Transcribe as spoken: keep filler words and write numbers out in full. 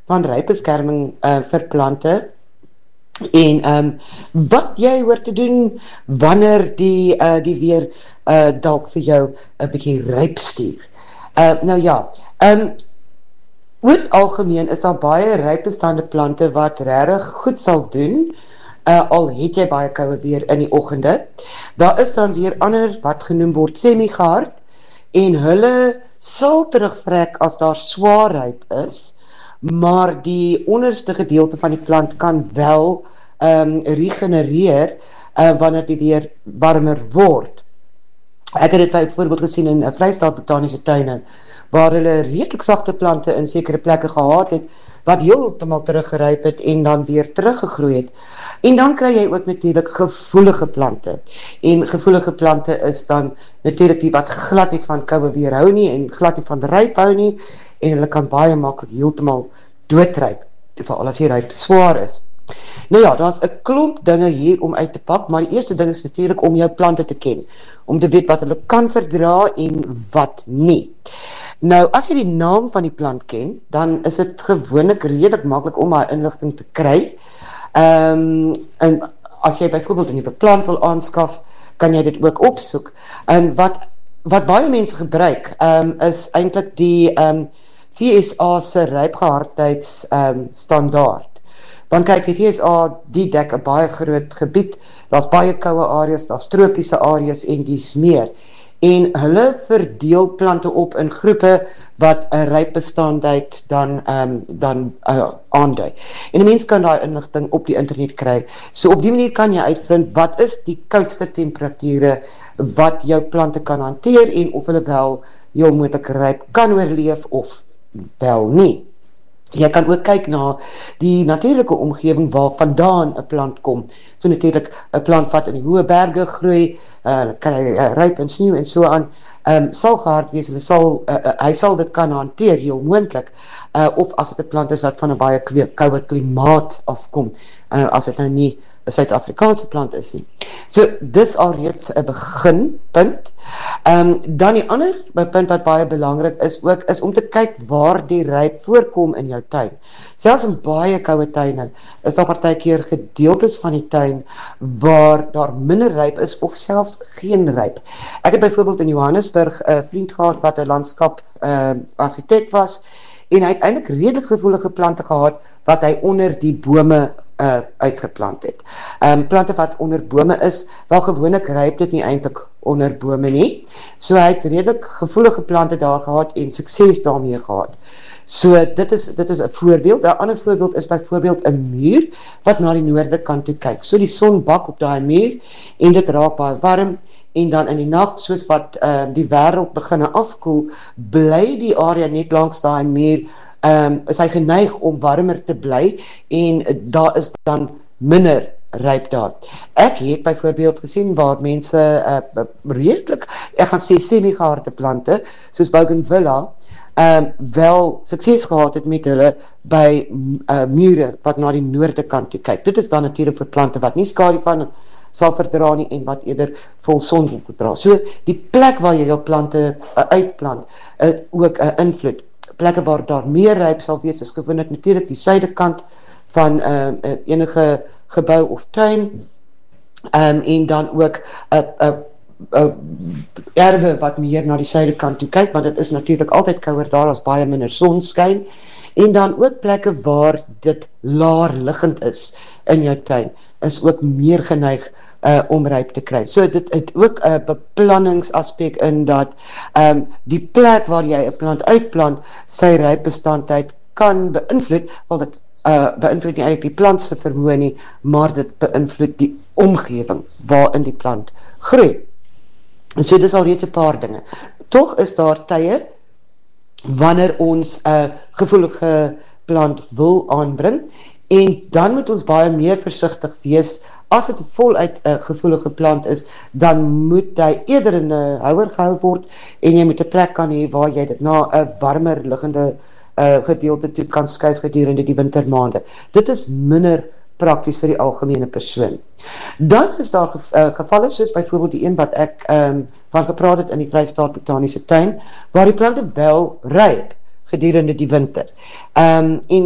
van rypbeskerming uh, vir plante. En um, wat jy hoort te doen wanneer die, uh, die weer uh, dalk vir jou 'n bietjie ryp stuur. Uh, nou ja, um, oor die algemeen is daar baie rypbestande plante wat regtig goed sal doen, uh, al het jy baie koue weer in die oggende. Daar is dan weer ander wat genoem word semi-gehard, en hulle sal terugvrek as daar swaar ryp is, maar die onderste gedeelte van die plant kan wel um, regenereer uh, wanneer die weer warmer word. Ek het dit byvoorbeeld gesien in uh, Vrystaat botaniese tuine, waar hulle redelik sagte plante in sekere plekke gehad het, wat heeltemal teruggeryp het en dan weer teruggegroei het. En dan kry jy ook natuurlik gevoelige plante. En gevoelige plante is dan natuurlik die wat glad nie van koue weer hou nie en glad nie van ryp hou nie, en hulle kan baie maklik heeltemal doodryp, veral as die ryp swaar is. Nou ja, daar is 'n klomp dinge hier om uit te pak, maar die eerste ding is natuurlik om jou plante te ken, om te weet wat hulle kan verdra en wat nie. Nou, as jy die naam van die plant ken, dan is dit gewoonlik redelik maklik om haar inligting te kry. Um, en as jy byvoorbeeld 'n nuwe plant wil aanskaf, kan jy dit ook opsoek. En wat, wat baie mense gebruik, um, is eintlik die um, V S A se rypgehardheids um, standaard. Want kyk, die V S A, die dek 'n baie groot gebied, daar's baie koue areas, daar's tropiese areas en dis meer. En hulle verdeel plante op in groepe wat 'n rypbestandheid dan, um, dan uh, aandui. En 'n mens kan daai inligting op die internet kry. So op die manier kan jy uitvind wat is die koudste temperature wat jou plante kan hanteer en of hulle wel heel moontlik ryp kan oorleef of wel nie. Jy kan ook kyk na die natuurlike omgewing waar vandaan 'n plant kom. So natuurlik 'n plant wat in die hoë berge groei, uh, kry uh, ryp en sneeu en so aan, um, sal gehard wees, hy sal, uh, uh, hy sal dit kan hanteer heel moontlik, uh, of as dit 'n plant is wat van 'n baie koue klimaat afkom, uh, as dit nou nie 'n Suid-Afrikaanse plant is nie. So, dis alreeds 'n beginpunt. Um, dan die ander punt wat baie belangrik is ook, is om te kyk waar die ryp voorkom in jou tuin. Selfs in baie koue tuine is daar partykeer gedeeltes van die tuin waar daar minder ryp is of selfs geen ryp. Ek het byvoorbeeld in Johannesburg 'n vriend gehad wat 'n landskap uh, argitek was, en hy het eintlik redelik gevoelige plante gehad wat hy onder die bome uh, uitgeplant het. Um, plante wat onder bome is, wel gewoonlik ryp dit nie eintlik onder bome nie. So hy het redelik gevoelige plante daar gehad en sukses daarmee gehad. So dit is dit is 'n voorbeeld. 'n Ander voorbeeld is byvoorbeeld 'n muur wat na die noorde kant toe kyk. So die son bak op daai muur en dit raak baie warm. En dan in die nag, soos wat uh, die wêreld begin afkoel, bly die area net langs daai muur, um, is hy geneig om warmer te bly, en uh, daar is dan minder ryp daar. Ek het byvoorbeeld gesien waar mense uh, redelik, ek gaan sê semi-geharde plante, soos bougainvillea, um, wel sukses gehad het met hulle by uh, mure wat na die noorde kant toe kyk. Dit is dan natuurlik vir plante wat nie skadu van sal verdra nie en wat eerder vol son wil verdra. So die plek waar jy jou plante uh, uitplant, uh, ook 'n uh, invloed. Plekke waar daar meer ryp sal wees, is gewoonlik natuurlik die suidekant van uh, uh, enige gebou of tuin, um, en dan ook 'n uh, uh, uh, erwe wat meer na die suidekant toe kyk, want dit is natuurlik altyd kouer daar as baie minder son skyn. En dan ook plekke waar dit laer liggend is in jou tuin, is ook meer geneig uh, om ryp te kry. So dit het ook 'n uh, beplanningsaspek in dat um, die plek waar jy 'n plant uitplant, sy rypbestandheid kan beïnvloed, want dit uh, beïnvloed nie eintlik die plant se vermoë nie, maar dit beïnvloed die omgewing waarin die plant groei. En so dis al reeds 'n paar dinge. Tog is daar tye wanneer ons 'n uh, gevoelige plant wil aanbring, en dan moet ons baie meer versigtig wees. As dit voluit 'n uh, gevoelige plant is, dan moet hy eerder in 'n houer gehou word, en jy moet 'n plek kan hê waar jy dit na 'n warmer liggende uh, gedeelte toe kan skuif gedurende die wintermaande. Dit is minder prakties vir die algemene persoon. Dan is daar gev uh, gevalle soos byvoorbeeld die een wat ek um, van gepraat het in die Vrystaat botaniese tuin, waar die plante wel ryp gedurende die winter. Um, en